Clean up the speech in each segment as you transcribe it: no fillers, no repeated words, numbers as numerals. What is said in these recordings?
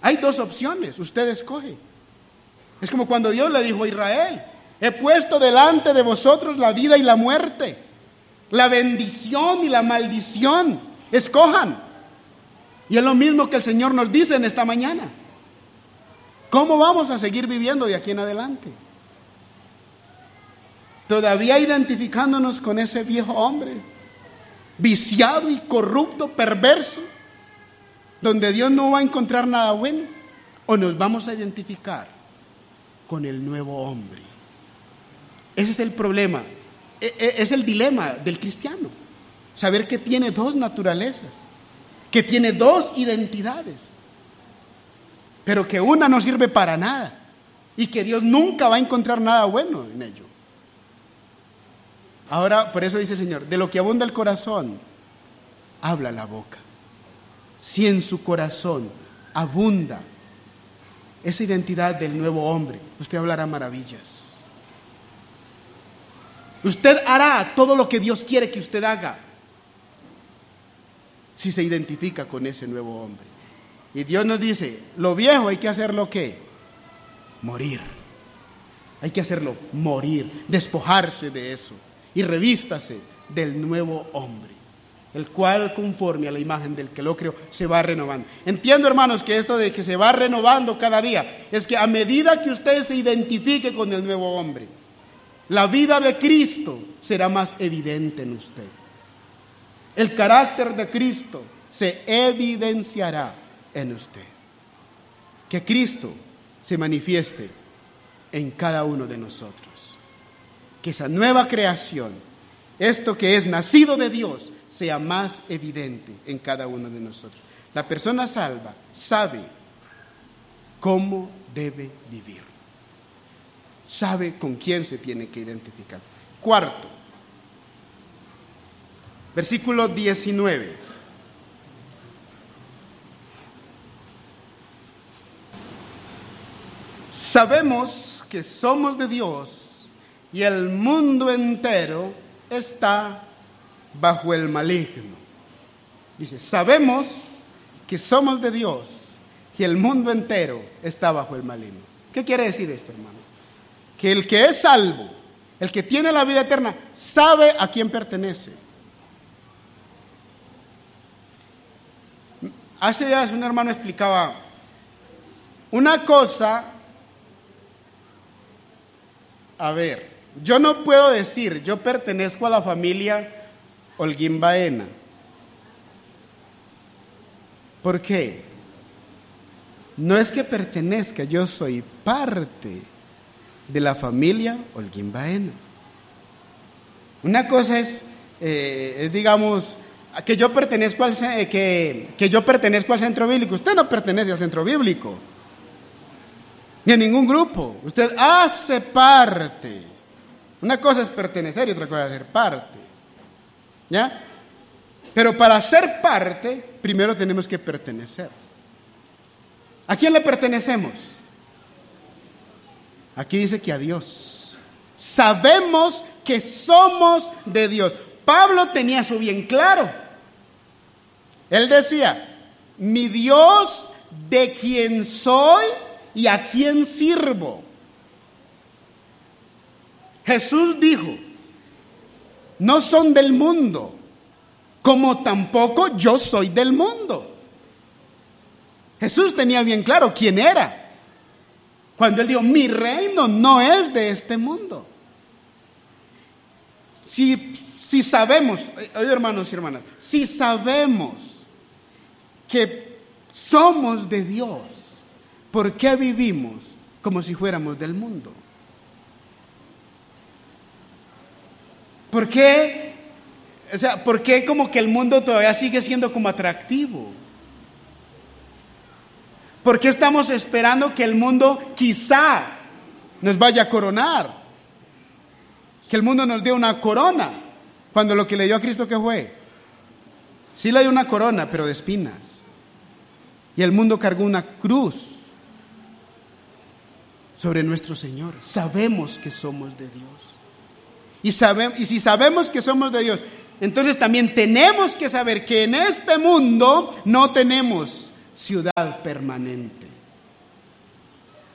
Hay dos opciones, usted escoge. Es como cuando Dios le dijo a Israel: he puesto delante de vosotros la vida y la muerte, la bendición y la maldición. Escojan. Y es lo mismo que el Señor nos dice en esta mañana. ¿Cómo vamos a seguir viviendo de aquí en adelante? Todavía identificándonos con ese viejo hombre, viciado y corrupto, perverso, donde Dios no va a encontrar nada bueno, o nos vamos a identificar con el nuevo hombre. Ese es el problema, es el dilema del cristiano, saber que tiene dos naturalezas, que tiene dos identidades, pero que una no sirve para nada y que Dios nunca va a encontrar nada bueno en ello. Ahora, por eso dice el Señor: de lo que abunda el corazón, habla la boca. Si en su corazón abunda esa identidad del nuevo hombre, usted hablará maravillas. Usted hará todo lo que Dios quiere que usted haga, si se identifica con ese nuevo hombre. Y Dios nos dice: lo viejo hay que hacerlo ¿qué? Morir. Hay que hacerlo morir, despojarse de eso y revístase del nuevo hombre, el cual conforme a la imagen del que lo creó se va renovando. Entiendo, hermanos, que esto de que se va renovando cada día es que a medida que usted se identifique con el nuevo hombre, la vida de Cristo será más evidente en usted. El carácter de Cristo se evidenciará en usted. Que Cristo se manifieste en cada uno de nosotros. Que esa nueva creación, esto que es nacido de Dios, sea más evidente en cada uno de nosotros. La persona salva sabe cómo debe vivir. Sabe con quién se tiene que identificar. Cuarto, versículo 19. Sabemos que somos de Dios y el mundo entero está bajo el maligno. Dice: sabemos que somos de Dios y el mundo entero está bajo el maligno. ¿Qué quiere decir esto, hermano? Que el que es salvo, el que tiene la vida eterna, sabe a quién pertenece. Hace días un hermano explicaba una cosa. A ver, yo no puedo decir yo pertenezco a la familia Holguín Baena. ¿Por qué? No es que pertenezca, yo soy parte de la familia Holguín Baena. Una cosa es digamos, que yo pertenezco al centro bíblico. Usted no pertenece al centro bíblico, ni a ningún grupo. Usted hace parte. Una cosa es pertenecer y otra cosa es ser parte. ¿Ya? Pero para ser parte, primero tenemos que pertenecer. ¿A quién le pertenecemos? Aquí dice que a Dios. Sabemos que somos de Dios. Pablo tenía eso bien claro. Él decía: mi Dios, de quien soy y a quién sirvo. Jesús dijo: no son del mundo, como tampoco yo soy del mundo. Jesús tenía bien claro quién era cuando él dijo: mi reino no es de este mundo. Si sabemos, oye, hermanos y hermanas, si sabemos que somos de Dios, ¿por qué vivimos como si fuéramos del mundo? ¿Por qué? O sea, ¿por qué como que el mundo todavía sigue siendo como atractivo? ¿Por qué estamos esperando que el mundo quizá nos vaya a coronar? Que el mundo nos dé una corona, cuando lo que le dio a Cristo, ¿qué fue? Sí le dio una corona, pero de espinas. Y el mundo cargó una cruz sobre nuestro Señor. Sabemos que somos de Dios. Y si sabemos que somos de Dios, entonces también tenemos que saber que en este mundo no tenemos ciudad permanente.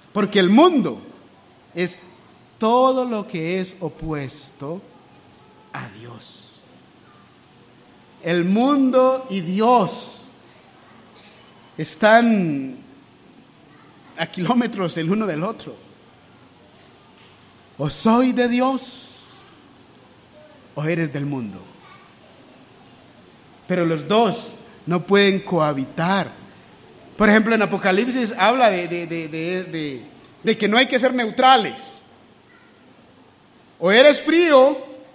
Porque el mundo es todo lo que es opuesto a Dios. El mundo y Dios están a kilómetros el uno del otro. O soy de Dios o eres del mundo. Pero los dos no pueden cohabitar. Por ejemplo, en Apocalipsis habla de que no hay que ser neutrales. O eres frío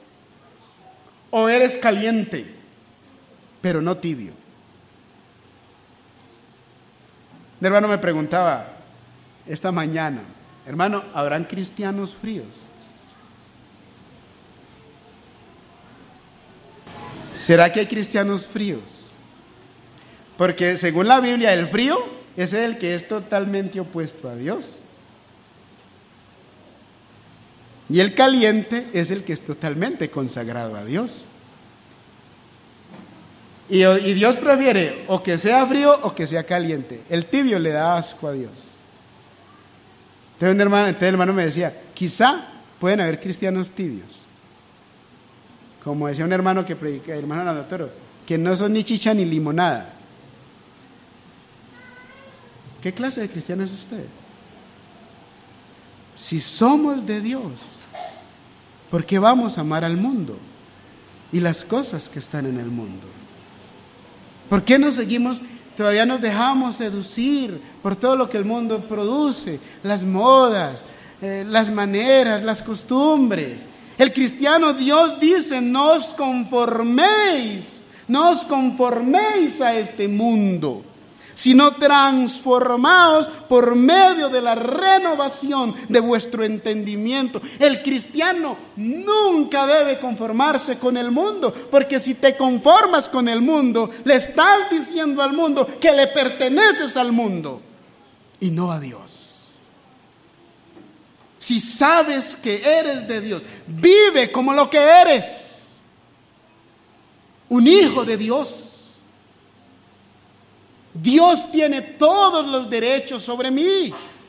o eres caliente, pero no tibio. Un hermano me preguntaba esta mañana, hermano, ¿habrán cristianos fríos? ¿Será que hay cristianos fríos? Porque según la Biblia, el frío es el que es totalmente opuesto a Dios. Y el caliente es el que es totalmente consagrado a Dios. Y Dios prefiere o que sea frío o que sea caliente. El tibio le da asco a Dios. Entonces el hermano me decía, quizá pueden haber cristianos tibios. Como decía un hermano que predica, el hermano Anatoro, que no son ni chicha ni limonada. ¿Qué clase de cristiano es usted? Si somos de Dios, ¿por qué vamos a amar al mundo y las cosas que están en el mundo? ¿Por qué todavía nos dejamos seducir por todo lo que el mundo produce? Las modas, las maneras, las costumbres. El cristiano, Dios dice, no os conforméis a este mundo, sino transformaos por medio de la renovación de vuestro entendimiento. El cristiano nunca debe conformarse con el mundo, porque si te conformas con el mundo, le estás diciendo al mundo que le perteneces al mundo y no a Dios. Si sabes que eres de Dios, vive como lo que eres, un hijo de Dios. Dios tiene todos los derechos sobre mí.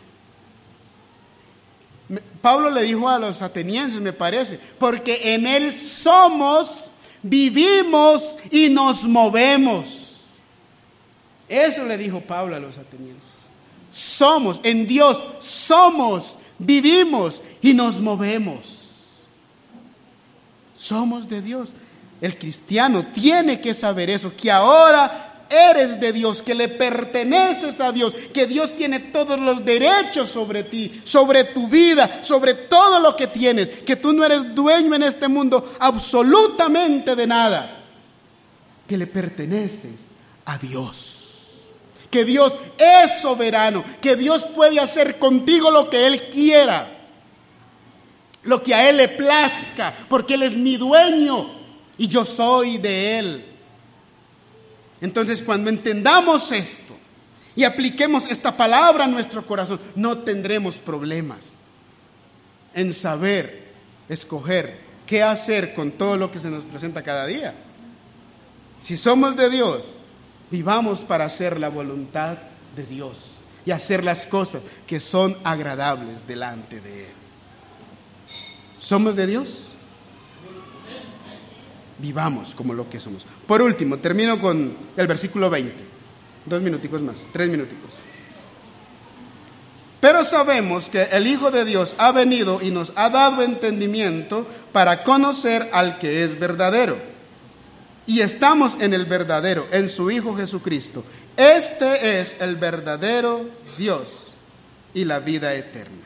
Pablo le dijo a los atenienses, me parece, porque en Él somos, vivimos y nos movemos. Eso le dijo Pablo a los atenienses. Somos, en Dios somos, vivimos y nos movemos. Somos de Dios. El cristiano tiene que saber eso, que ahora eres de Dios, que le perteneces a Dios, que Dios tiene todos los derechos sobre ti, sobre tu vida, sobre todo lo que tienes, que tú no eres dueño en este mundo absolutamente de nada, que le perteneces a Dios. Que Dios es soberano, que Dios puede hacer contigo lo que Él quiera, lo que a Él le plazca, porque Él es mi dueño y yo soy de Él. Entonces, cuando entendamos esto y apliquemos esta palabra a nuestro corazón, no tendremos problemas en saber, escoger qué hacer con todo lo que se nos presenta cada día. Si somos de Dios, vivamos para hacer la voluntad de Dios y hacer las cosas que son agradables delante de Él. ¿Somos de Dios? Vivamos como lo que somos. Por último, termino con el versículo 20. 2 minuticos más, 3 minuticos. Pero sabemos que el Hijo de Dios ha venido y nos ha dado entendimiento para conocer al que es verdadero. Y estamos en el verdadero, en su Hijo Jesucristo. Este es el verdadero Dios y la vida eterna.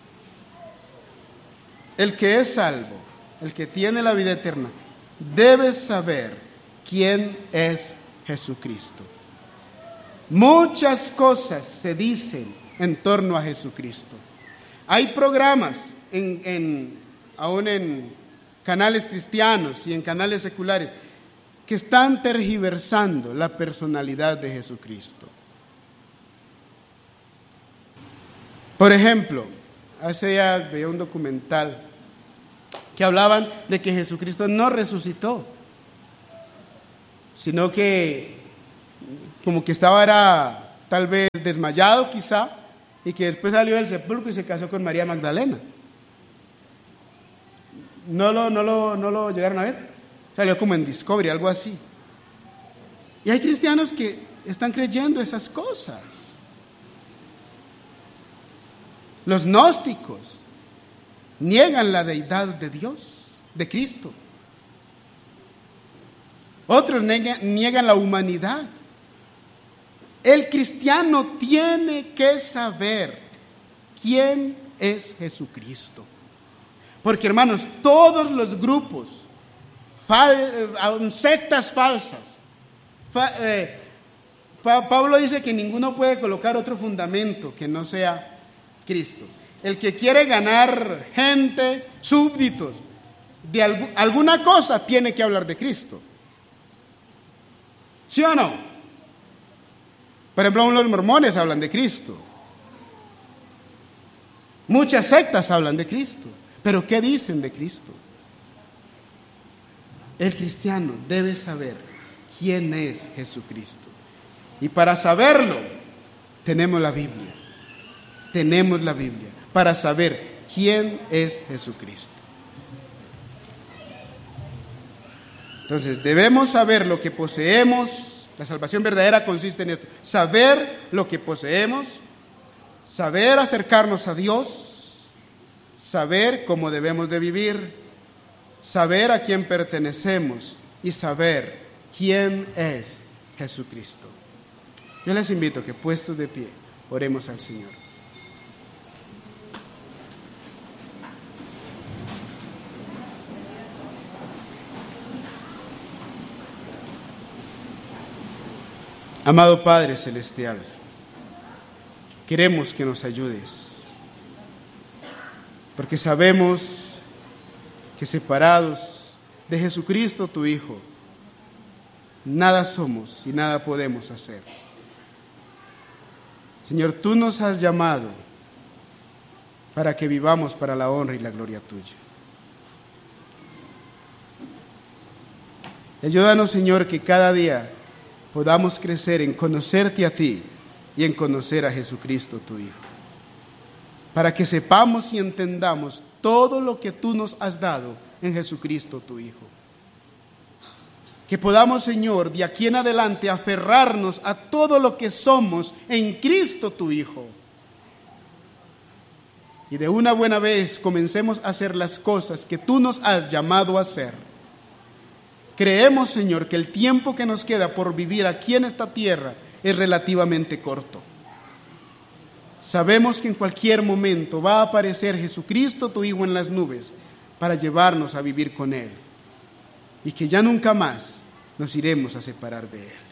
El que es salvo, el que tiene la vida eterna, debe saber quién es Jesucristo. Muchas cosas se dicen en torno a Jesucristo. Hay programas aún en canales cristianos y en canales seculares que están tergiversando la personalidad de Jesucristo. Por ejemplo, hace días veía un documental que hablaban de que Jesucristo no resucitó, sino que como que estaba tal vez desmayado quizá, y que después salió del sepulcro y se casó con María Magdalena. ¿No lo llegaron a ver? Salió como en Discovery, algo así. Y hay cristianos que están creyendo esas cosas. Los gnósticos niegan la deidad de Dios, de Cristo. Otros niegan la humanidad. El cristiano tiene que saber quién es Jesucristo. Porque, hermanos, todos los grupos, sectas falsas, Pablo dice que ninguno puede colocar otro fundamento que no sea Cristo. El que quiere ganar gente, súbditos, de alguna cosa, tiene que hablar de Cristo. ¿Sí o no? Por ejemplo, los mormones hablan de Cristo. Muchas sectas hablan de Cristo. Pero ¿qué dicen de Cristo? El cristiano debe saber quién es Jesucristo. Y para saberlo, tenemos la Biblia. Tenemos la Biblia para saber quién es Jesucristo. Entonces, debemos saber lo que poseemos. La salvación verdadera consiste en esto: saber lo que poseemos, saber acercarnos a Dios, saber cómo debemos de vivir, saber a quién pertenecemos y saber quién es Jesucristo. Yo les invito a que, puestos de pie, oremos al Señor. Amado Padre Celestial, queremos que nos ayudes, porque sabemos que separados de Jesucristo, tu Hijo, nada somos y nada podemos hacer. Señor, tú nos has llamado para que vivamos para la honra y la gloria tuya. Ayúdanos, Señor, que cada día podamos crecer en conocerte a ti y en conocer a Jesucristo, tu Hijo, para que sepamos y entendamos todo lo que tú nos has dado en Jesucristo, tu Hijo. Que podamos, Señor, de aquí en adelante aferrarnos a todo lo que somos en Cristo, tu Hijo. Y de una buena vez comencemos a hacer las cosas que tú nos has llamado a hacer. Creemos, Señor, que el tiempo que nos queda por vivir aquí en esta tierra es relativamente corto. Sabemos que en cualquier momento va a aparecer Jesucristo, tu Hijo, en las nubes para llevarnos a vivir con Él, y que ya nunca más nos iremos a separar de Él.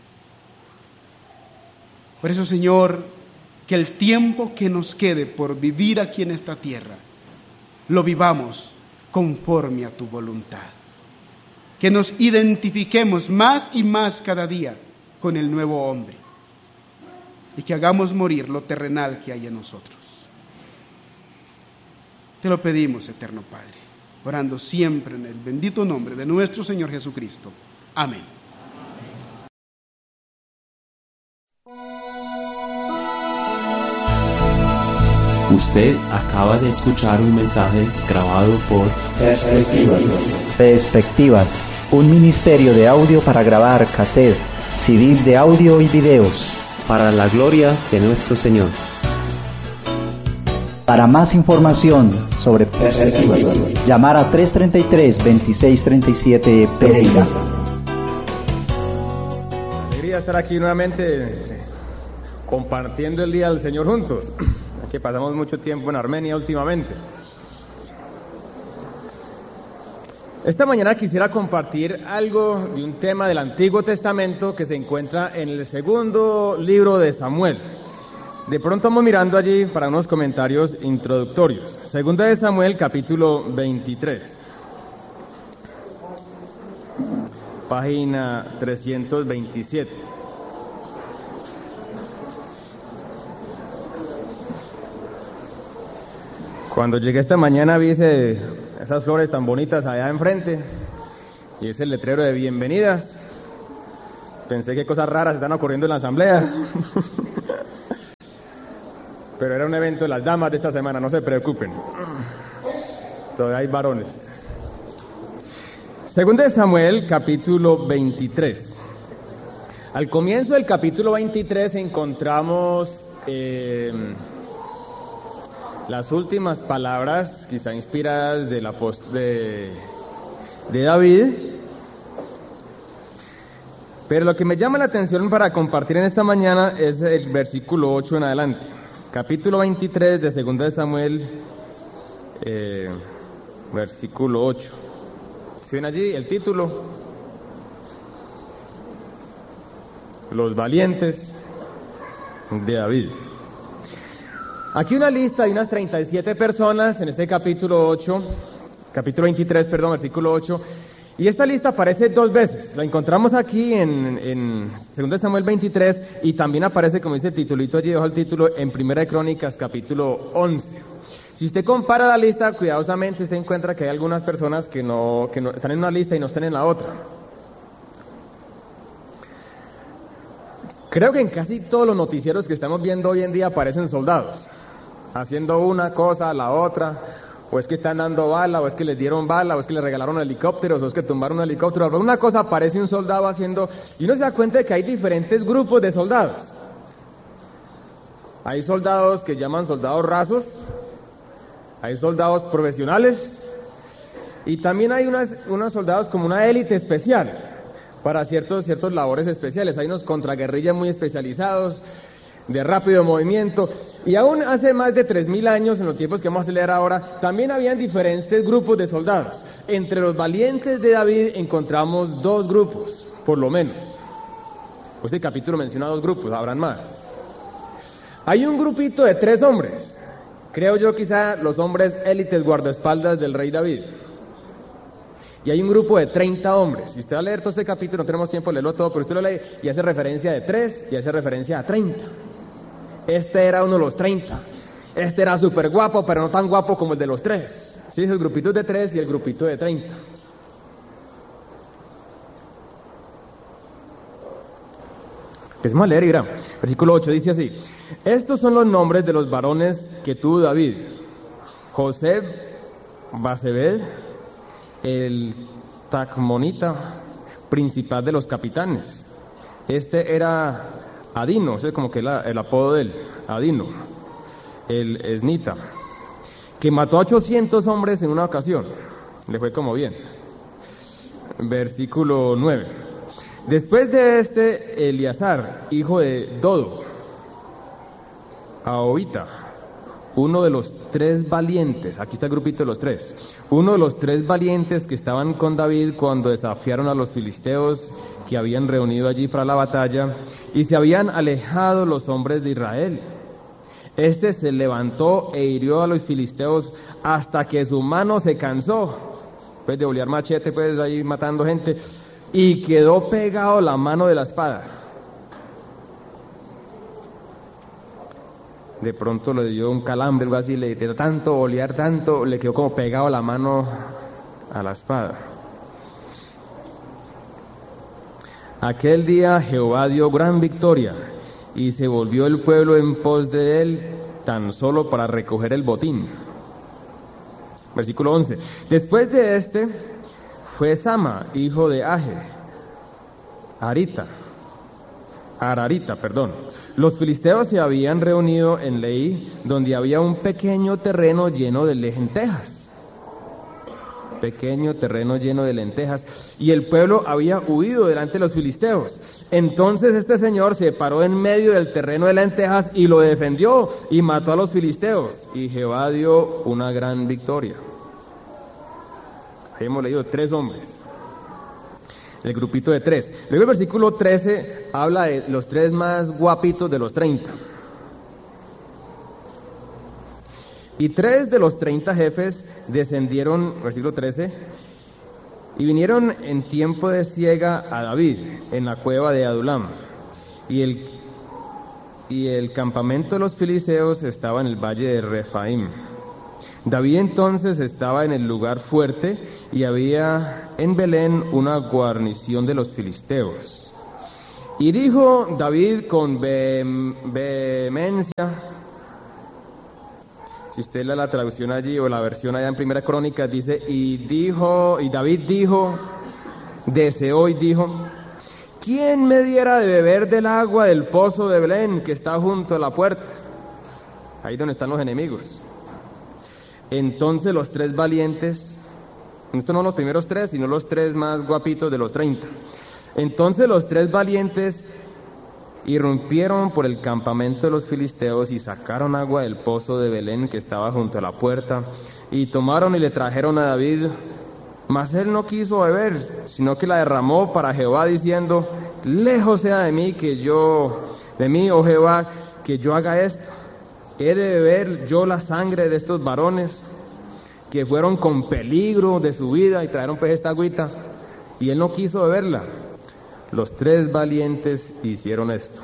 Por eso, Señor, que el tiempo que nos quede por vivir aquí en esta tierra, lo vivamos conforme a tu voluntad. Que nos identifiquemos más y más cada día con el nuevo hombre, y que hagamos morir lo terrenal que hay en nosotros. Te lo pedimos, eterno Padre, orando siempre en el bendito nombre de nuestro Señor Jesucristo. Amén. Usted acaba de escuchar un mensaje grabado por Perspectivas, un ministerio de audio para grabar cassette, CD de audio y videos. para la gloria de nuestro Señor. Para más información sobre Perspectivas, llamar a 333-2637 Pereira. Alegría estar aquí nuevamente compartiendo el Día del Señor juntos, que pasamos mucho tiempo en Armenia últimamente. Esta mañana quisiera compartir algo de un tema del Antiguo Testamento que se encuentra en el segundo libro de Samuel. De pronto vamos mirando allí para unos comentarios introductorios. Segunda de Samuel, capítulo 23. Página 327. Cuando llegué esta mañana vi esas flores tan bonitas allá enfrente y ese letrero de bienvenidas. Pensé que cosas raras están ocurriendo en la asamblea. pero era un evento de las damas de esta semana, no se preocupen. Todavía hay varones. Segundo de Samuel, capítulo 23. Al comienzo del capítulo 23 encontramos las últimas palabras, quizá inspiradas del apóstol de David. Pero lo que me llama la atención para compartir en esta mañana es el versículo 8 en adelante. Capítulo 23 de Segunda de Samuel, versículo 8. ¿Sí ven allí el título? Los valientes de David. Aquí una lista de unas 37 personas en este capítulo 23, versículo 8. Y esta lista aparece 2 veces. La encontramos aquí en 2 Samuel 23 y también aparece, como dice el titulito allí debajo del título, en 1 Crónicas capítulo 11. Si usted compara la lista cuidadosamente, usted encuentra que hay algunas personas que no están en una lista y no están en la otra. Creo que en casi todos los noticieros que estamos viendo hoy en día aparecen soldados, haciendo una cosa, la otra, o es que están dando bala, o es que les dieron bala, o es que les regalaron helicópteros, o es que tumbaron un helicóptero. Una cosa aparece un soldado haciendo, y uno se da cuenta de que hay diferentes grupos de soldados. Hay soldados que llaman soldados rasos, hay soldados profesionales, y también hay unos soldados como una élite especial, para ciertos labores especiales. Hay unos contraguerrillas muy especializados, de rápido movimiento, y aún hace más de 3.000 años, en los tiempos que vamos a leer ahora, también habían diferentes grupos de soldados. Entre los valientes de David encontramos 2 grupos, por lo menos. Este capítulo menciona 2 grupos, habrán más. Hay un grupito de 3 hombres, creo yo quizá los hombres élites guardaespaldas del rey David. Y hay un grupo de 30 hombres. Si usted va a leer todo este capítulo, no tenemos tiempo de leerlo todo, pero usted lo lee y hace referencia de 3 y hace referencia a 30. Este era uno de los 30. Este era súper guapo, pero no tan guapo como el de los 3. Sí, es el grupito de 3 y el grupito de 30. Empecemos a leer y verá. Versículo 8 dice así: estos son los nombres de los varones que tuvo David: José, Basebed, el Tacmonita, principal de los capitanes. Este era Adino, ese es como que el apodo de él, Adino, el esnita, que mató a 800 hombres en una ocasión. Le fue como bien. Versículo 9. Después de este, Eleazar, hijo de Dodo, Ahobita, uno de los 3 valientes, aquí está el grupito de los 3, uno de los 3 valientes que estaban con David cuando desafiaron a los filisteos que habían reunido allí para la batalla y se habían alejado los hombres de Israel. Este se levantó e hirió a los filisteos hasta que su mano se cansó, pues de olear machete, pues ahí matando gente, y quedó pegado la mano de la espada. De pronto le dio un calambre, algo así, le dio tanto, olear tanto, le quedó como pegado la mano a la espada. Aquel día Jehová dio gran victoria, y se volvió el pueblo en pos de él, tan solo para recoger el botín. Versículo 11. Después de este, fue Sama, hijo de Ararita. Los filisteos se habían reunido en Leí, donde había un pequeño terreno lleno de lentejas. Y el pueblo había huido delante de los filisteos. Entonces este señor se paró en medio del terreno de lentejas y lo defendió y mató a los filisteos. Y Jehová dio una gran victoria. Ahí hemos leído 3 hombres. El grupito de 3. Luego el versículo 13 habla de los 3 más guapitos de los 30. Y 3 de los 30 jefes descendieron, versículo 13, y vinieron en tiempo de siega a David en la cueva de Adulam. Y el campamento de los filisteos estaba en el valle de Refaim. David entonces estaba en el lugar fuerte y había en Belén una guarnición de los filisteos. Y dijo David con vehemencia: Si usted lee la traducción allí o la versión allá en Primera Crónica, dice, y David dijo, deseó y dijo, ¿quién me diera de beber del agua del pozo de Belén que está junto a la puerta? Ahí donde están los enemigos. Entonces los 3 valientes, estos no los primeros 3, sino los 3 más guapitos de los 30. Entonces los 3 valientes irrumpieron por el campamento de los filisteos y sacaron agua del pozo de Belén que estaba junto a la puerta, y tomaron y le trajeron a David, mas él no quiso beber, sino que la derramó para Jehová, diciendo, lejos sea de mí, oh Jehová, que yo haga esto. ¿He de beber yo la sangre de estos varones que fueron con peligro de su vida y trajeron pues esta agüita? Y él no quiso beberla. Los 3 valientes hicieron esto.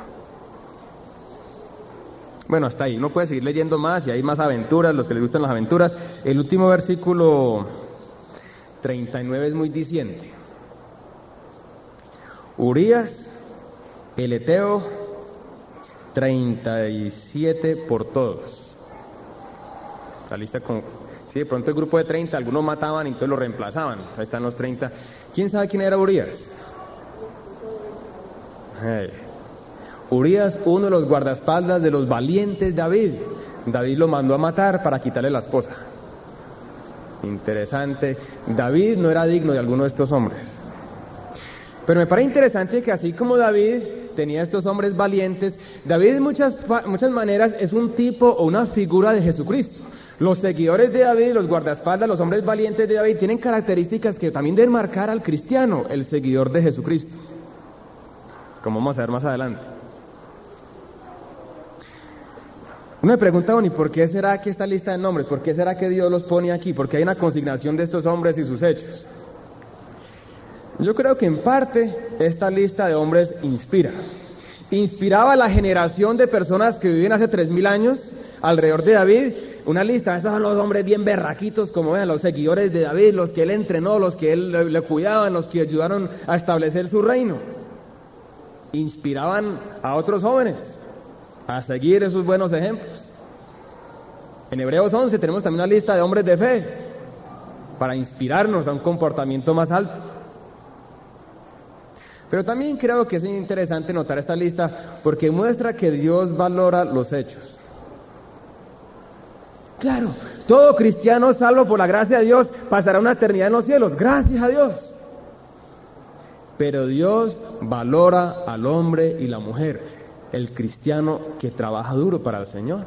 Bueno, hasta ahí. Uno puede seguir leyendo más y hay más aventuras, los que les gustan las aventuras. El último versículo 39 es muy diciente. Urías, el Eteo, 37 por todos. La lista con... Sí, de pronto el grupo de 30, algunos mataban y entonces lo reemplazaban. Ahí están los 30. ¿Quién sabe quién era Urías? Urías, uno de los guardaespaldas de los valientes David. David lo mandó a matar para quitarle la esposa. Interesante. David no era digno de alguno de estos hombres. Pero me parece interesante que así como David tenía estos hombres valientes, David en muchas maneras es un tipo o una figura de Jesucristo. Los seguidores de David, los guardaespaldas, los hombres valientes de David tienen características que también deben marcar al cristiano, el seguidor de Jesucristo, como vamos a ver más adelante. Uno me pregunta, bueno, ¿y por qué será que esta lista de nombres? ¿Por qué será que Dios los pone aquí? ¿Por qué hay una consignación de estos hombres y sus hechos? Yo creo que en parte esta lista de hombres inspiraba a la generación de personas que vivían hace 3000 años alrededor de David. Una lista, estos son los hombres bien berraquitos, como vean, los seguidores de David, los que él entrenó, los que él le cuidaban, los que ayudaron a establecer su reino. Inspiraban a otros jóvenes a seguir esos buenos ejemplos. En Hebreos 11 tenemos también una lista de hombres de fe para inspirarnos a un comportamiento más alto. Pero también creo que es interesante notar esta lista porque muestra que Dios valora los hechos. Claro, todo cristiano salvo por la gracia de Dios pasará una eternidad en los cielos, gracias a Dios. Pero Dios valora al hombre y la mujer, el cristiano que trabaja duro para el Señor.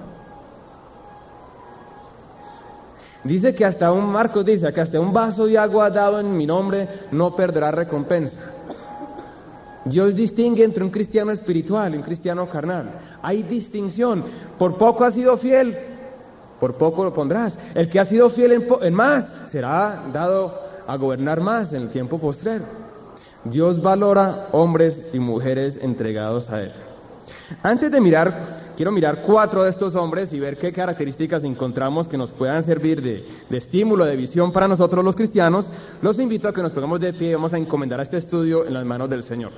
Dice que Marcos dice que hasta un vaso de agua dado en mi nombre no perderá recompensa. Dios distingue entre un cristiano espiritual y un cristiano carnal. Hay distinción. Por poco has sido fiel, por poco lo pondrás. El que ha sido fiel en más será dado a gobernar más en el tiempo postrero. Dios valora hombres y mujeres entregados a Él. Antes de quiero mirar 4 de estos hombres y ver qué características encontramos que nos puedan servir de estímulo, de visión para nosotros los cristianos. Los invito a que nos pongamos de pie y vamos a encomendar este estudio en las manos del Señor.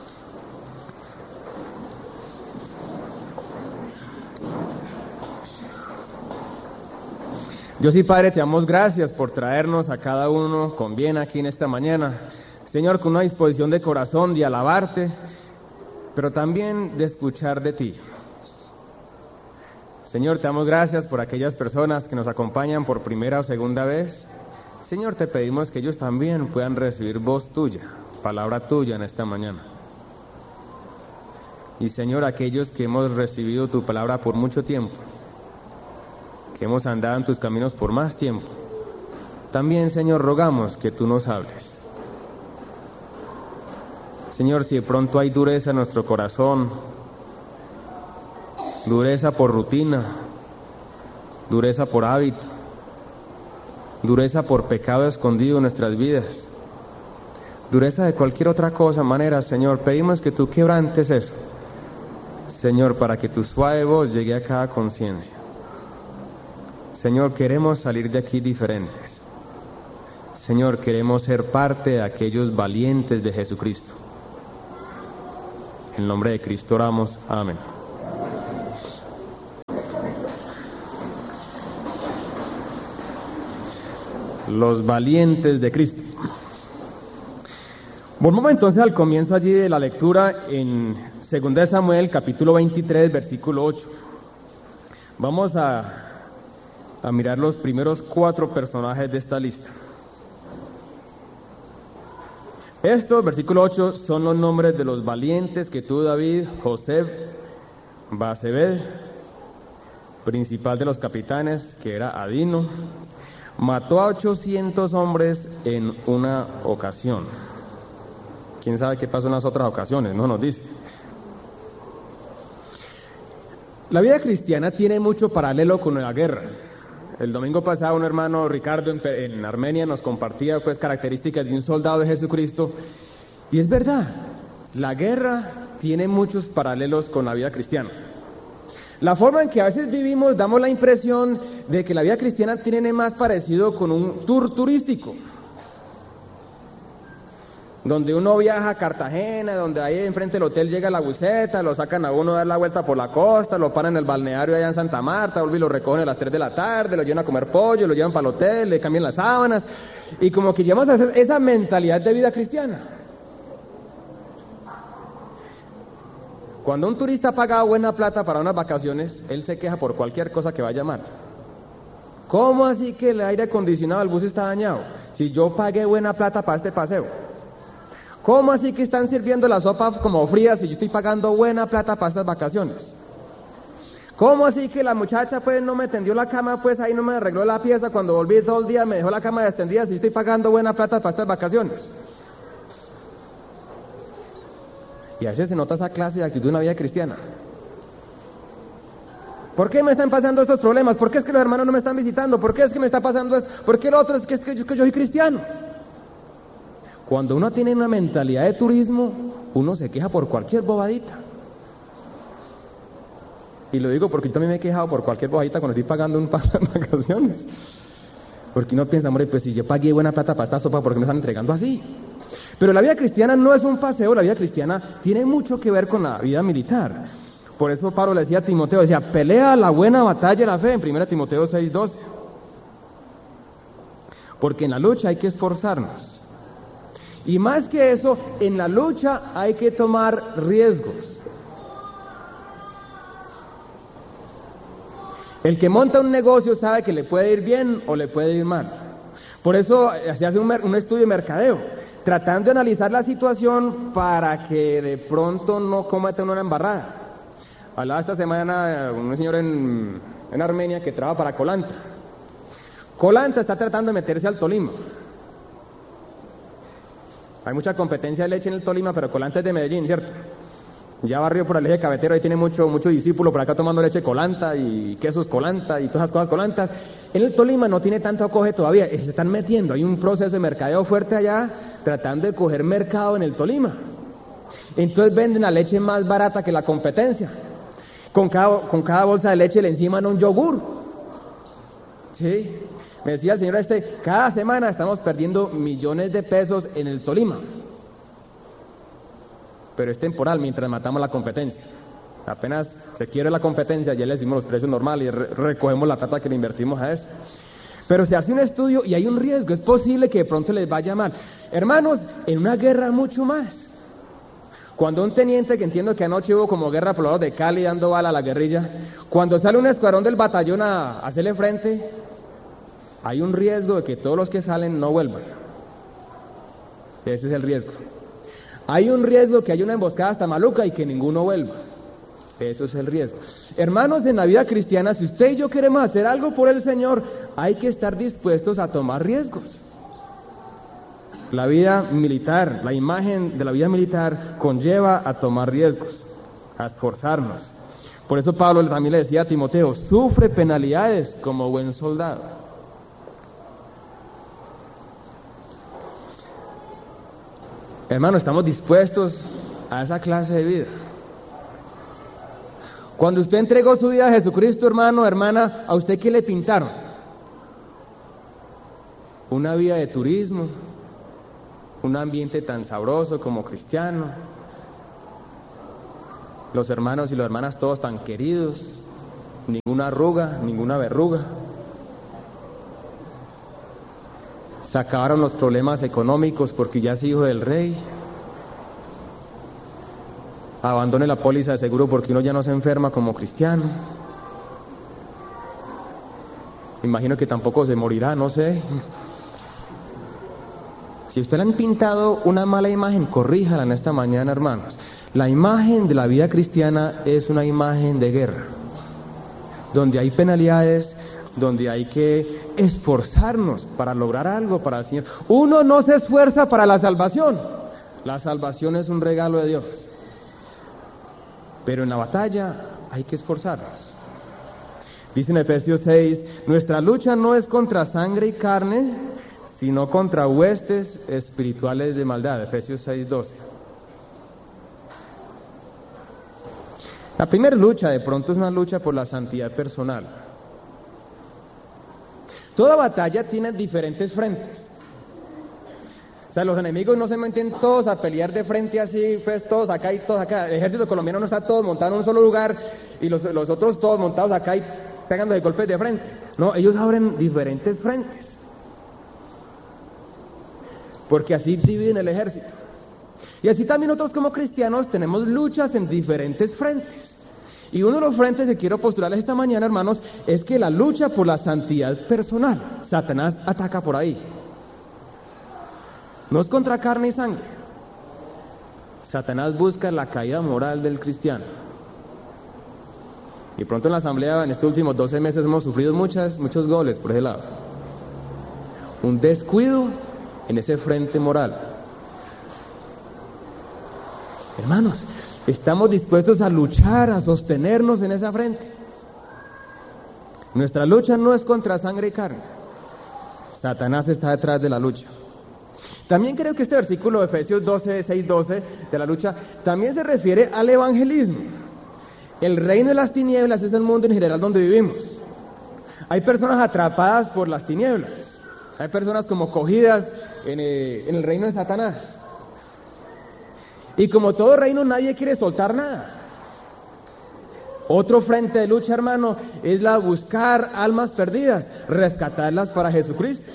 Dios y Padre, te damos gracias por traernos a cada uno con bien aquí en esta mañana. Señor, con una disposición de corazón de alabarte, pero también de escuchar de ti. Señor, te damos gracias por aquellas personas que nos acompañan por primera o segunda vez. Señor, te pedimos que ellos también puedan recibir voz tuya, palabra tuya en esta mañana. Y Señor, aquellos que hemos recibido tu palabra por mucho tiempo, que hemos andado en tus caminos por más tiempo, también, Señor, rogamos que tú nos hables. Señor, si de pronto hay dureza en nuestro corazón, dureza por rutina, dureza por hábito, dureza por pecado escondido en nuestras vidas, dureza de cualquier otra manera, Señor, pedimos que tú quebrantes eso, Señor, para que tu suave voz llegue a cada conciencia. Señor, queremos salir de aquí diferentes. Señor, queremos ser parte de aquellos valientes de Jesucristo. En el nombre de Cristo oramos. Amén. los valientes de Cristo. Volvamos entonces al comienzo allí de la lectura en 2 Samuel, capítulo 23, versículo 8. Vamos a mirar los primeros 4 personajes de esta lista. Estos, versículo 8, son los nombres de los valientes que tuvo David: José, Basebed, principal de los capitanes, que era Adino. Mató a 800 hombres en una ocasión. ¿Quién sabe qué pasó en las otras ocasiones? No nos dice. La vida cristiana tiene mucho paralelo con la guerra. El domingo pasado un hermano, Ricardo, en Armenia, nos compartía características de un soldado de Jesucristo. Y es verdad, la guerra tiene muchos paralelos con la vida cristiana. La forma en que a veces vivimos, damos la impresión de que la vida cristiana tiene más parecido con un tour turístico, donde uno viaja a Cartagena, donde ahí enfrente del hotel llega la buseta, lo sacan a uno a dar la vuelta por la costa, lo paran en el balneario allá en Santa Marta, vuelven y lo recogen a las 3 de la tarde, lo llevan a comer pollo, lo llevan para el hotel, le cambian las sábanas, y como que llevamos a hacer esa mentalidad de vida cristiana. Cuando un turista paga buena plata para unas vacaciones, él se queja por cualquier cosa que vaya mal. ¿Cómo así que el aire acondicionado del bus está dañado? Si yo pagué buena plata para este paseo. ¿Cómo así que están sirviendo la sopa como fría si yo estoy pagando buena plata para estas vacaciones? ¿Cómo así que la muchacha pues no me tendió la cama, pues ahí no me arregló la pieza, cuando volví todo el día me dejó la cama extendida si estoy pagando buena plata para estas vacaciones? Y a veces se nota esa clase de actitud en la vida cristiana. ¿Por qué me están pasando estos problemas? ¿Por qué es que los hermanos no me están visitando? ¿Por qué es que me está pasando esto? ¿Por qué lo otro es que yo soy cristiano? Cuando uno tiene una mentalidad de turismo, uno se queja por cualquier bobadita. Y lo digo porque yo también me he quejado por cualquier bobadita cuando estoy pagando un par de vacaciones. Porque uno piensa, hombre, pues si yo pagué buena plata para esta sopa, ¿por qué me están entregando así? Pero la vida cristiana no es un paseo, la vida cristiana tiene mucho que ver con la vida militar. Por eso Pablo le decía a Timoteo, decía, pelea la buena batalla de la fe, en 1 Timoteo 6:12. Porque en la lucha hay que esforzarnos. Y más que eso, en la lucha hay que tomar riesgos. El que monta un negocio sabe que le puede ir bien o le puede ir mal. Por eso se hace un estudio de mercadeo, tratando de analizar la situación para que de pronto no cometa una embarrada. Hablaba esta semana un señor en Armenia que trabaja para Colanta. Colanta está tratando de meterse al Tolima. Hay mucha competencia de leche en el Tolima, pero Colanta es de Medellín, ¿cierto? Ya barrio por el eje cafetero, ahí tiene mucho discípulo por acá tomando leche Colanta y quesos Colanta y todas esas cosas Colantas. En el Tolima no tiene tanto acoge todavía, se están metiendo, hay un proceso de mercadeo fuerte allá, tratando de coger mercado en el Tolima. Entonces venden la leche más barata que la competencia. Con cada bolsa de leche le enciman un yogur. ¿Sí? Me decía el señor cada semana estamos perdiendo millones de pesos en el Tolima. Pero es temporal mientras matamos la competencia. Apenas se quiere la competencia, ya le decimos los precios normales y recogemos la plata que le invertimos a eso. Pero se hace un estudio y hay un riesgo, es posible que de pronto les vaya mal. Hermanos, en una guerra mucho más. Cuando un teniente, que entiendo que anoche hubo como guerra por los lados de Cali dando bala a la guerrilla, cuando sale un escuadrón del batallón a hacerle frente, hay un riesgo de que todos los que salen no vuelvan. Ese es el riesgo. Hay un riesgo que haya una emboscada hasta maluca y que ninguno vuelva. Eso es el riesgo. Hermanos, en la vida cristiana, si usted y yo queremos hacer algo por el Señor, hay que estar dispuestos a tomar riesgos. La vida militar, la imagen de la vida militar conlleva a tomar riesgos, a esforzarnos. Por eso Pablo también le decía a Timoteo, sufre penalidades como buen soldado. Hermano, estamos dispuestos a esa clase de vida. Cuando usted entregó su vida a Jesucristo, hermano, hermana, ¿a usted qué le pintaron? Una vida de turismo, un ambiente tan sabroso como cristiano, los hermanos y las hermanas todos tan queridos, ninguna arruga, ninguna verruga. se acabaron los problemas económicos porque ya es hijo del rey. Abandone la póliza de seguro porque uno ya no se enferma como cristiano. Imagino que tampoco se morirá, no sé. Si usted le han pintado una mala imagen, corríjala en esta mañana, hermanos. La imagen de la vida cristiana es una imagen de guerra, donde hay penalidades, donde hay que esforzarnos para lograr algo para el Señor. Uno no se esfuerza para la salvación. La salvación es un regalo de Dios. Pero en la batalla hay que esforzarnos. Dice en Efesios 6, nuestra lucha no es contra sangre y carne, sino contra huestes espirituales de maldad. Efesios 6:12. La primera lucha de pronto es una lucha por la santidad personal. Toda batalla tiene diferentes frentes. O sea, los enemigos no se meten todos a pelear de frente así, pues todos acá y todos acá. El ejército colombiano no está todo montado en un solo lugar y los otros todos montados acá y pegando de golpes de frente. No, ellos abren diferentes frentes. Porque así dividen el ejército. Y así también nosotros como cristianos tenemos luchas en diferentes frentes. Y uno de los frentes que quiero postularles esta mañana, hermanos, es que la lucha por la santidad personal. Satanás ataca por ahí. No es contra carne y sangre. Satanás busca la caída moral del cristiano. Y pronto en la asamblea, en estos últimos 12 meses, hemos sufrido muchos goles por ese lado. Un descuido en ese frente moral. Hermanos, estamos dispuestos a luchar, a sostenernos en esa frente. Nuestra lucha no es contra sangre y carne. Satanás está detrás de la lucha. También creo que este versículo de Efesios 6:12 de la lucha también se refiere al evangelismo. El reino de las tinieblas es el mundo en general donde vivimos. Hay personas atrapadas por las tinieblas. Hay personas como cogidas en el reino de Satanás. Y como todo reino, nadie quiere soltar nada. Otro frente de lucha, hermano, es la buscar almas perdidas, rescatarlas para Jesucristo.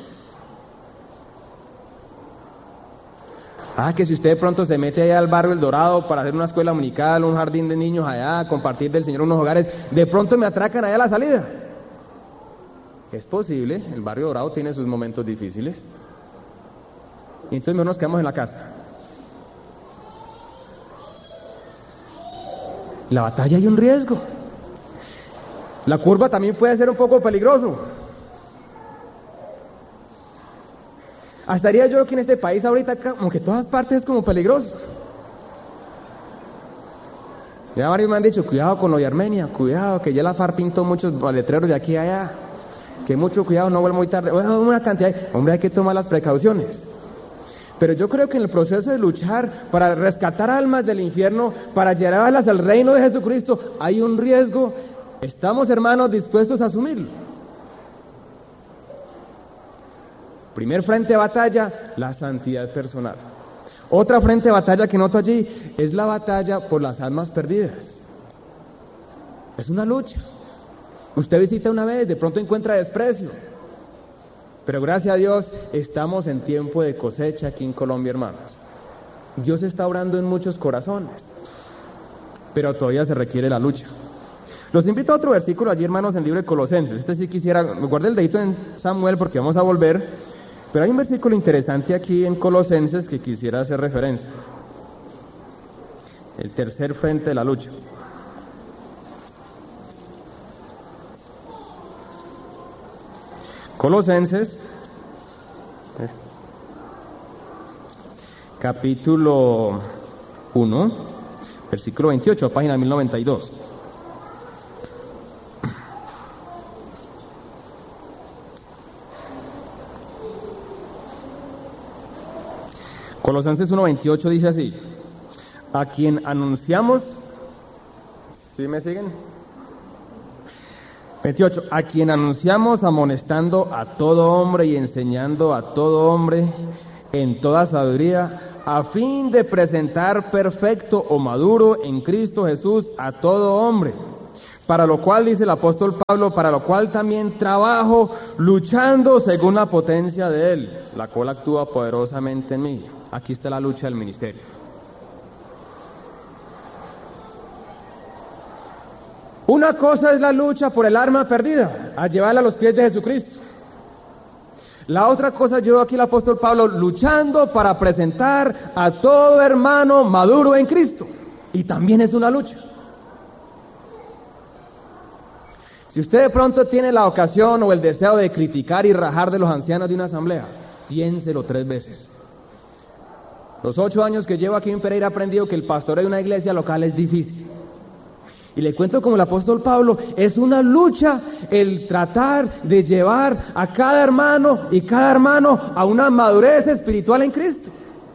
Que si usted de pronto se mete allá al barrio El Dorado para hacer una escuela dominical, un jardín de niños allá, compartir del Señor unos hogares, de pronto me atracan allá a la salida. Es posible, el barrio Dorado tiene sus momentos difíciles. Y entonces mejor nos quedamos en la casa. La batalla hay un riesgo. La curva también puede ser un poco peligroso. Hasta diría yo que en este país ahorita, como que todas partes es como peligroso. Ya varios me han dicho, cuidado con lo de Armenia, cuidado, que ya la FARC pintó muchos letreros de aquí a allá, que mucho cuidado, no vuelva muy tarde. Bueno, una cantidad, hombre, hay que tomar las precauciones. Pero yo creo que en el proceso de luchar para rescatar almas del infierno, para llevarlas al reino de Jesucristo, hay un riesgo. ¿Estamos, hermanos, dispuestos a asumirlo? Primer frente de batalla, la santidad personal. Otra frente de batalla que noto allí es la batalla por las almas perdidas. Es una lucha. Usted visita una vez, de pronto encuentra desprecio. Pero gracias a Dios estamos en tiempo de cosecha aquí en Colombia, hermanos. Dios está obrando en muchos corazones, pero todavía se requiere la lucha. Los invito a otro versículo allí, hermanos, en el libro de Colosenses. Este sí quisiera, guarde el dedito en Samuel porque vamos a volver. Pero hay un versículo interesante aquí en Colosenses que quisiera hacer referencia. El tercer frente de la lucha. Colosenses, capítulo 1, versículo 28, página 1092. Colosenses 1:28 dice así: a quien anunciamos, ¿sí me siguen? 28, a quien anunciamos amonestando a todo hombre y enseñando a todo hombre en toda sabiduría, a fin de presentar perfecto o maduro en Cristo Jesús a todo hombre. para lo cual, dice el apóstol Pablo, para lo cual también trabajo, luchando según la potencia de Él, la cual actúa poderosamente en mí. Aquí está la lucha del ministerio. Una cosa es la lucha por el alma perdida, a llevarla a los pies de Jesucristo. La otra cosa llevó aquí el apóstol Pablo, luchando para presentar a todo hermano maduro en Cristo. Y también es una lucha. Si usted de pronto tiene la ocasión o el deseo de criticar y rajar de los ancianos de una asamblea, piénselo 3 veces. Los 8 años que llevo aquí en Pereira he aprendido que el pastoreo de una iglesia local es difícil. Y le cuento como el apóstol Pablo, es una lucha el tratar de llevar a cada hermano y cada hermano a una madurez espiritual en Cristo.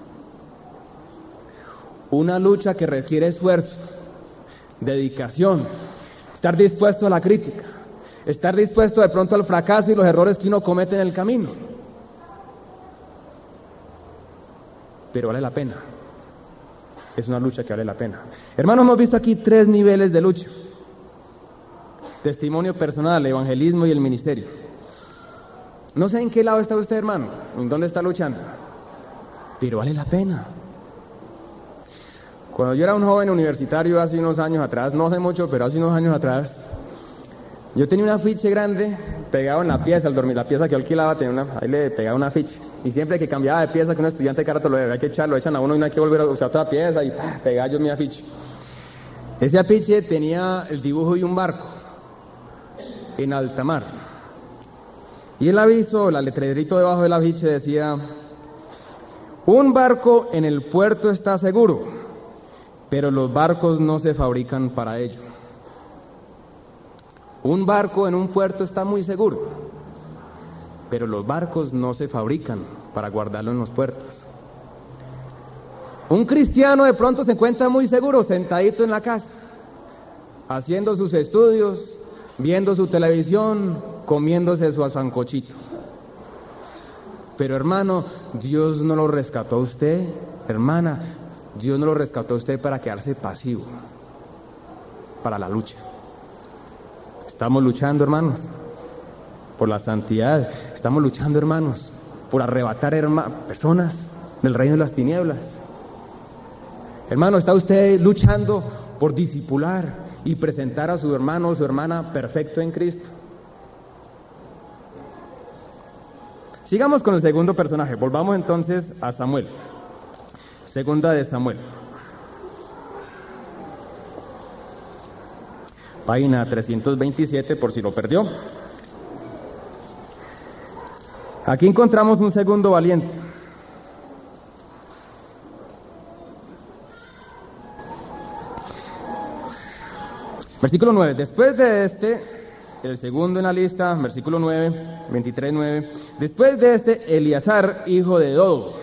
Una lucha que requiere esfuerzo, dedicación, estar dispuesto a la crítica, estar dispuesto de pronto al fracaso y los errores que uno comete en el camino. Pero vale la pena. Es una lucha que vale la pena. Hermanos, hemos visto aquí 3 niveles de lucha. Testimonio personal, evangelismo y el ministerio. No sé en qué lado está usted, hermano, en dónde está luchando, pero vale la pena. Cuando yo era un joven universitario hace unos años atrás, no hace mucho, pero hace unos años atrás, yo tenía un afiche grande pegado en la pieza, la pieza que yo alquilaba, ahí le pegaba un afiche. Y siempre que cambiaba de pieza, que un estudiante de karate lo hay que echar, lo echan a uno y no hay que volver a usar otra pieza y pegaba yo mi afiche. Ese afiche tenía el dibujo de un barco en alta mar. Y el aviso, el letrerito debajo del afiche decía: un barco en el puerto está seguro, pero los barcos no se fabrican para ello. Un barco en un puerto está muy seguro, pero los barcos no se fabrican para guardarlo en los puertos. Un cristiano de pronto se encuentra muy seguro, sentadito en la casa, haciendo sus estudios, viendo su televisión, comiéndose su sancochito. Pero hermano, Dios no lo rescató a usted, hermana, Dios no lo rescató a usted para quedarse pasivo, para la lucha. Estamos luchando, hermanos, por la santidad. Estamos luchando, hermanos, por arrebatar personas del reino de las tinieblas. Hermano, ¿está usted luchando por discipular y presentar a su hermano o su hermana perfecto en Cristo? Sigamos con el segundo personaje. Volvamos entonces a Samuel. Segunda de Samuel. Página 327, por si lo perdió. Aquí encontramos un segundo valiente. Versículo 9. Después de este, el segundo en la lista, versículo 9, 23:9. Después de este, Eleazar, hijo de Dodo,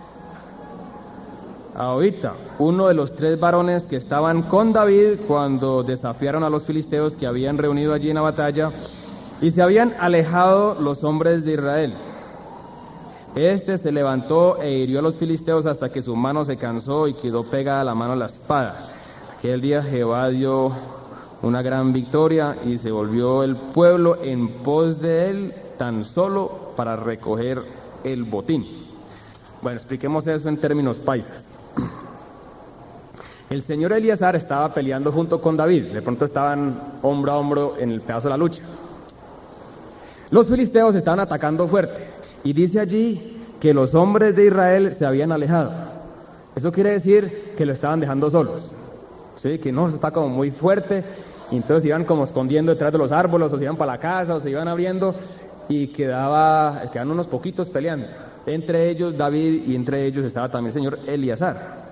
ahorita, uno de los 3 varones que estaban con David cuando desafiaron a los filisteos que habían reunido allí en la batalla y se habían alejado los hombres de Israel. Este se levantó e hirió a los filisteos hasta que su mano se cansó y quedó pegada la mano a la espada. Aquel día Jehová dio una gran victoria y se volvió el pueblo en pos de él tan solo para recoger el botín. Bueno, expliquemos eso en términos paisas. El señor Eleazar estaba peleando junto con David, de pronto estaban hombro a hombro en el pedazo de la lucha. Los filisteos estaban atacando fuerte, y dice allí que los hombres de Israel se habían alejado. Eso quiere decir que lo estaban dejando solos, ¿sí? Que no, está como muy fuerte, y entonces iban como escondiendo detrás de los árboles, o se iban para la casa, o se iban abriendo, y quedaban unos poquitos peleando. Entre ellos David, y entre ellos estaba también el señor Eleazar.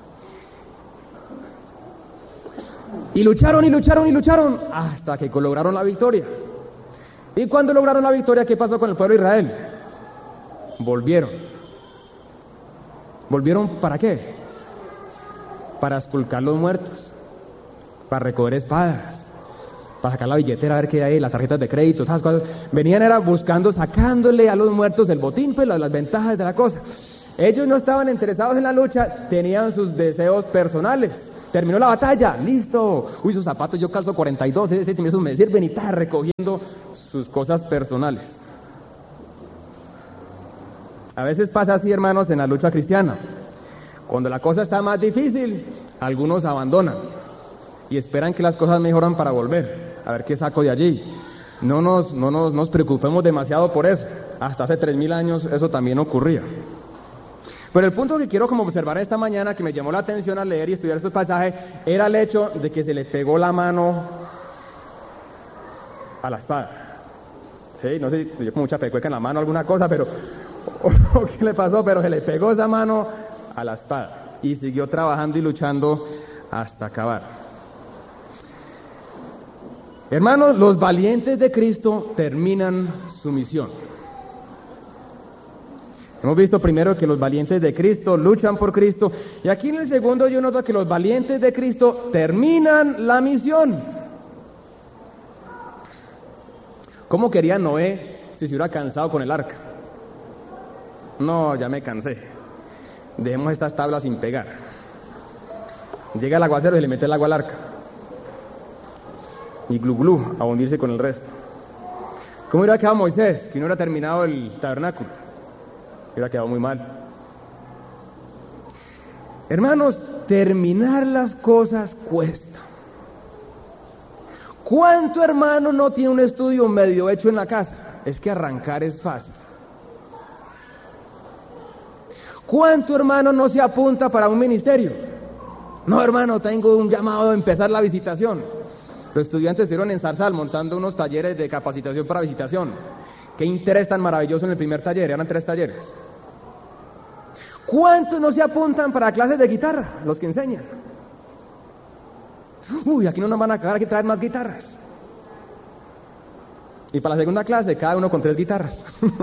Y lucharon, y lucharon, y lucharon, hasta que lograron la victoria. Y cuando lograron la victoria, ¿qué pasó con el pueblo de Israel? Volvieron. ¿Volvieron para qué? Para esculcar los muertos, para recoger espadas, para sacar la billetera, a ver qué hay, las tarjetas de crédito, esas cosas. Venían sacándole a los muertos el botín, pues las ventajas de la cosa. Ellos no estaban interesados en la lucha, tenían sus deseos personales. Terminó la batalla, listo. Uy, sus zapatos yo calzo 42, esos me sirven y está recogiendo sus cosas personales. A veces pasa así, hermanos, en la lucha cristiana. Cuando la cosa está más difícil, algunos abandonan y esperan que las cosas mejoran para volver. A ver qué saco de allí. No nos preocupemos demasiado por eso. Hasta hace 3000 años eso también ocurría. Pero el punto que quiero como observar esta mañana, que me llamó la atención al leer y estudiar estos pasajes, era el hecho de que se le pegó la mano a la espada. Sí, no sé, yo con mucha pecueca en la mano alguna cosa, pero ¿qué le pasó? Pero se le pegó esa mano a la espada y siguió trabajando y luchando hasta acabar. Hermanos, los valientes de Cristo terminan su misión. Hemos visto primero que los valientes de Cristo luchan por Cristo, y aquí en el segundo yo noto que los valientes de Cristo terminan la misión. ¿Cómo quería Noé si se hubiera cansado con el arca? No, ya me cansé. Dejemos estas tablas sin pegar. Llega el aguacero y le mete el agua al arca. Y glu glu, a hundirse con el resto. ¿Cómo hubiera quedado Moisés, que no hubiera terminado el tabernáculo? Hubiera quedado muy mal. Hermanos, terminar las cosas cuesta. ¿Cuánto hermano no tiene un estudio medio hecho en la casa? Es que arrancar es fácil. ¿Cuánto hermano no se apunta para un ministerio? No, hermano, tengo un llamado a empezar la visitación. Los estudiantes estuvieron en Zarzal montando unos talleres de capacitación para visitación. Qué interés tan maravilloso en el primer taller, eran 3 talleres. ¿Cuántos no se apuntan para clases de guitarra? Los que enseñan. Uy, aquí no nos van a cagar, hay que traer más guitarras. Y para la segunda clase, cada uno con 3 guitarras.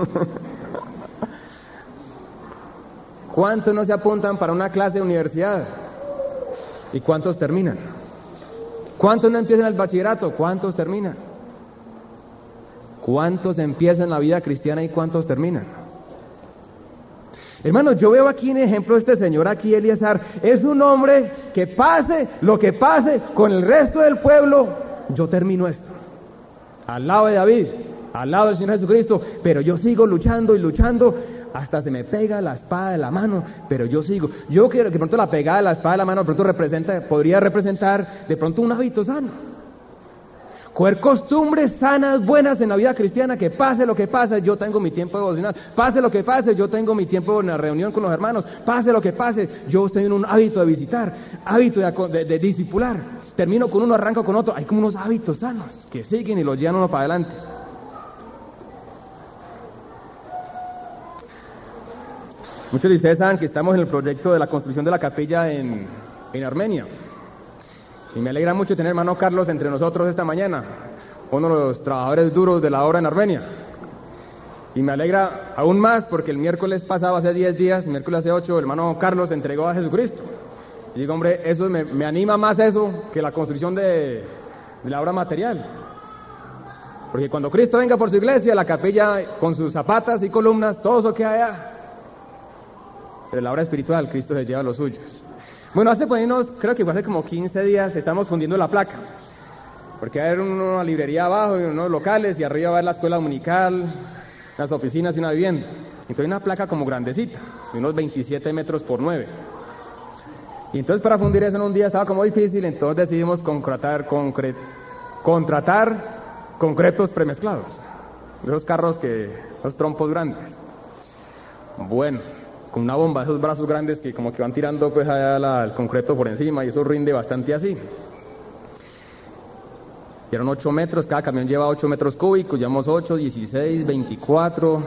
¿Cuántos no se apuntan para una clase de universidad? ¿Y cuántos terminan? ¿Cuántos no empiezan el bachillerato? ¿Cuántos terminan? ¿Cuántos empiezan la vida cristiana y cuántos terminan? Hermanos, yo veo aquí un ejemplo de este señor aquí, Eliezer. Es un hombre que pase lo que pase con el resto del pueblo, yo termino esto. Al lado de David, al lado del Señor Jesucristo, pero yo sigo luchando y luchando hasta se me pega la espada de la mano, pero yo sigo. Yo quiero que de pronto la pegada de la espada de la mano de pronto podría representar de pronto un hábito sano. Coger costumbres sanas, buenas en la vida cristiana, que pase lo que pase, yo tengo mi tiempo devocional, pase lo que pase, yo tengo mi tiempo en la reunión con los hermanos, pase lo que pase, yo estoy en un hábito de visitar, hábito de discipular, termino con uno, arranco con otro, hay como unos hábitos sanos que siguen y los llevan uno para adelante. Muchos de ustedes saben que estamos en el proyecto de la construcción de la capilla en Armenia. Y me alegra mucho tener hermano Carlos entre nosotros esta mañana, uno de los trabajadores duros de la obra en Armenia. Y me alegra aún más porque el miércoles pasado, hace 10 días, el miércoles hace 8, el hermano Carlos entregó a Jesucristo. Y digo, hombre, eso me anima más eso que la construcción de la obra material. Porque cuando Cristo venga por su iglesia, la capilla con sus zapatas y columnas, todo eso queda allá. Pero la obra espiritual, Cristo se lleva los suyos. Bueno, hace ponernos, creo que hace como 15 días, estamos fundiendo la placa. Porque hay una librería abajo y unos locales y arriba va la escuela dominical, las oficinas y una vivienda. Entonces hay una placa como grandecita, de unos 27 metros por 9. Y entonces para fundir eso en un día estaba como difícil, entonces decidimos contratar concretos premezclados. Esos carros los trompos grandes. Bueno, con una bomba, esos brazos grandes que como que van tirando pues allá el concreto por encima y eso rinde bastante así. Y eran 8 metros, cada camión lleva 8 metros cúbicos, llevamos 8, 16, 24,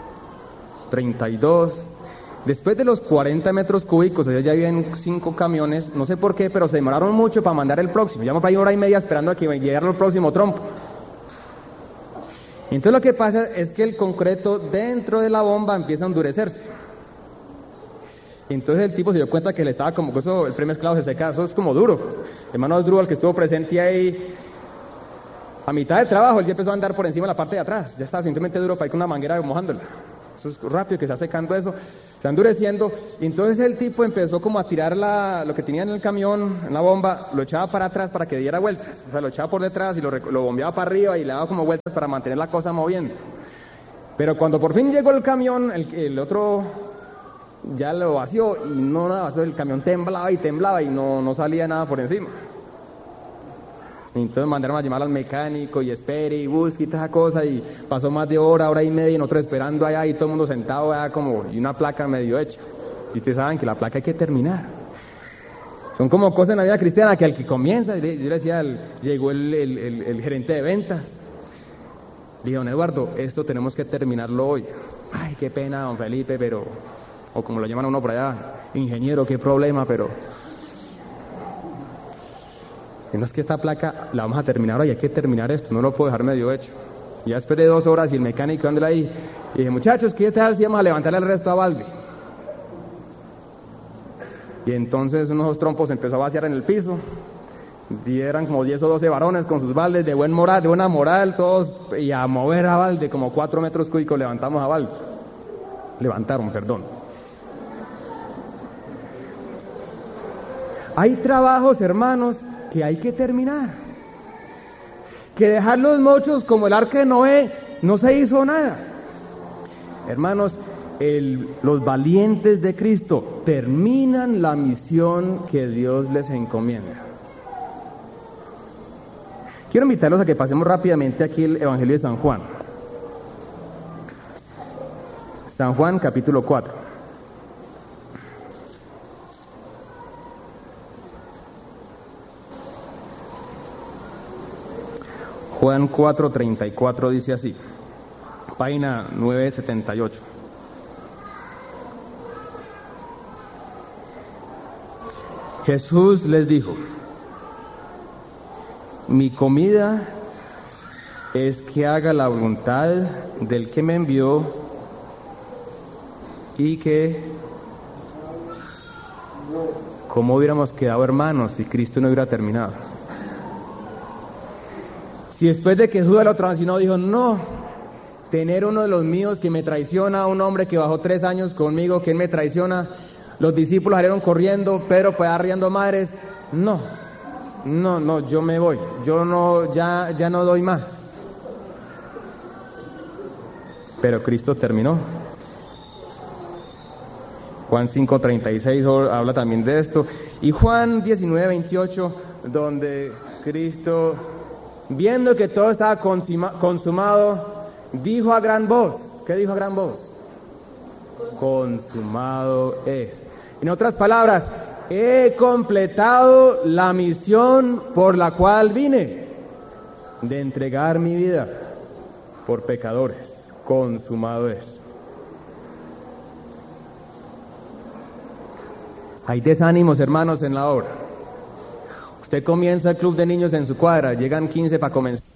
32. Después de los 40 metros cúbicos, ya habían 5 camiones, no sé por qué, pero se demoraron mucho para mandar el próximo. Llevamos por ahí 1 hora y media esperando a que llegara el próximo trompo. Entonces lo que pasa es que el concreto dentro de la bomba empieza a endurecerse. Entonces el tipo se dio cuenta que le estaba como, eso, el premezclado se seca, eso es como duro. El hermano Drúbal, que estuvo presente ahí, a mitad del trabajo, él ya empezó a andar por encima de la parte de atrás, ya estaba simplemente duro para ir con una manguera mojándolo. eso es rápido que se está secando eso, se está endureciendo. Y entonces el tipo empezó como a tirar lo que tenía en el camión, en la bomba, lo echaba para atrás para que diera vueltas. O sea, lo echaba por detrás y lo bombeaba para arriba y le daba como vueltas para mantener la cosa moviendo. Pero cuando por fin llegó el camión, el otro ya lo vació y no nada vació, el camión temblaba y no salía nada por encima. Y entonces mandaron a llamar al mecánico y espere y busque y toda esa cosa, y pasó más de hora y media y nosotros esperando allá y todo el mundo sentado allá como, y una placa medio hecha. Y ustedes saben que la placa hay que terminar. Son como cosas en la vida cristiana que al que comienza, yo le decía, llegó el gerente de ventas. Le dije, don Eduardo, esto tenemos que terminarlo hoy. Ay, qué pena, don Felipe, pero, o como lo llaman a uno por allá, ingeniero, qué problema, pero... No es que esta placa la vamos a terminar hoy, hay que terminar esto, no lo puedo dejar medio hecho. Ya esperé 2 horas y el mecánico dándole ahí. Y dije, muchachos, ¿qué tal si vamos a levantarle el resto a Balbi? Y entonces unos trompos empezó a vaciar en el piso. Y eran como 10 o 12 varones con sus baldes de buena moral, todos, y a mover a balde, como 4 metros cúbicos levantamos a balde. Levantaron, perdón. Hay trabajos, hermanos, que hay que terminar. Que dejar los mochos como el arca de Noé no se hizo nada. Hermanos, los valientes de Cristo terminan la misión que Dios les encomienda. Quiero invitarlos a que pasemos rápidamente aquí el Evangelio de San Juan. San Juan, capítulo 4. Juan 4:34 dice así, página 978. Jesús les dijo, mi comida es que haga la voluntad del que me envió y que, ¿cómo hubiéramos quedado hermanos si Cristo no hubiera terminado? Si después de que Judas lo traicionó dijo, no, tener uno de los míos que me traiciona, un hombre que bajó 3 años conmigo, que él me traiciona, los discípulos salieron corriendo, Pedro fue arriando madres, no, yo me voy, yo no, ya no doy más. Pero Cristo terminó. Juan 5:36 habla también de esto, y Juan 19:28, donde Cristo, viendo que todo estaba consumado, dijo a gran voz, ¿qué dijo a gran voz? Consumado es. En otras palabras, he completado la misión por la cual vine, de entregar mi vida por pecadores. Consumado es. Hay desánimos, hermanos, en la obra. Usted comienza el club de niños en su cuadra, llegan 15 para comenzar.